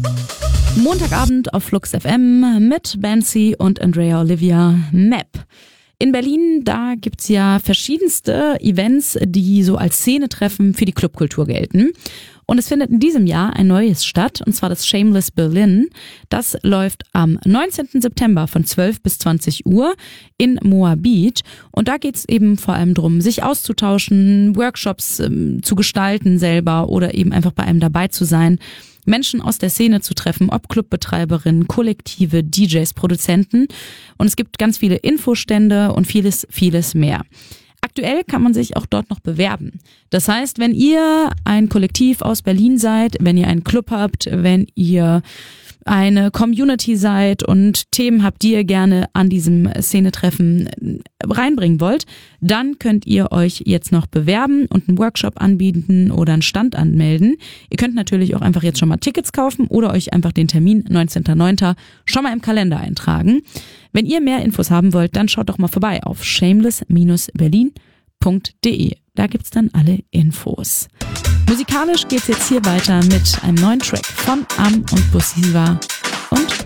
Montagabend auf Flux FM mit Bansi und Andrea Olivia Map. In Berlin, da gibt's ja verschiedenste Events, die so als Szenetreffen für die Clubkultur gelten. Und es findet in diesem Jahr ein neues statt, und zwar das Shameless Berlin. Das läuft am 19. September von 12 bis 20 Uhr in Moabit. Und da geht's eben vor allem drum, sich auszutauschen, Workshops zu gestalten selber oder eben einfach bei einem dabei zu sein, Menschen aus der Szene zu treffen, ob Clubbetreiberinnen, Kollektive, DJs, Produzenten. Und es gibt ganz viele Infostände und vieles, vieles mehr. Aktuell kann man sich auch dort noch bewerben. Das heißt, wenn ihr ein Kollektiv aus Berlin seid, wenn ihr einen Club habt, wenn ihr eine Community seid und Themen habt, die ihr gerne an diesem Szenetreffen reinbringen wollt, dann könnt ihr euch jetzt noch bewerben und einen Workshop anbieten oder einen Stand anmelden. Ihr könnt natürlich auch einfach jetzt schon mal Tickets kaufen oder euch einfach den Termin 19.09. schon mal im Kalender eintragen. Wenn ihr mehr Infos haben wollt, dann schaut doch mal vorbei auf shameless-berlin.de. Da gibt's dann alle Infos. Musikalisch geht's jetzt hier weiter mit einem neuen Track von Am und Bussiva und